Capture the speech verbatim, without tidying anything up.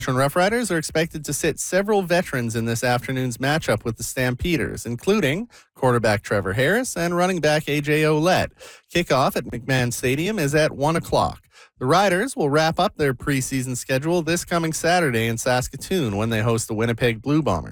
Rough Riders are expected to sit several veterans in this afternoon's matchup with the Stampeders, including quarterback Trevor Harris and running back A J Ouellette. Kickoff at McMahon Stadium is at one o'clock. The Riders will wrap up their preseason schedule this coming Saturday in Saskatoon when they host the Winnipeg Blue Bombers.